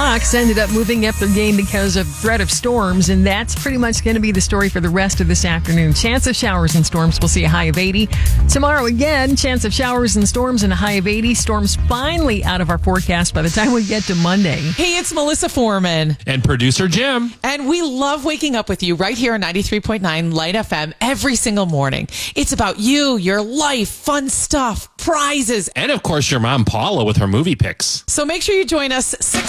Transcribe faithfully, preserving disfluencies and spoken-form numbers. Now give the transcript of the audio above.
Rocks ended up moving up their game because of threat of storms, and that's pretty much going to be the story for the rest of this afternoon. Chance of showers and storms. We'll see a high of eighty. Tomorrow again, chance of showers and storms and a high of eighty. Storms finally out of our forecast by the time we get to Monday. Hey, it's Melissa Foreman. And producer Jim. And we love waking up with you right here on ninety-three point nine Light F M every single morning. It's about you, your life, fun stuff, prizes. And of course, your mom, Paula, with her movie picks. So make sure you join us six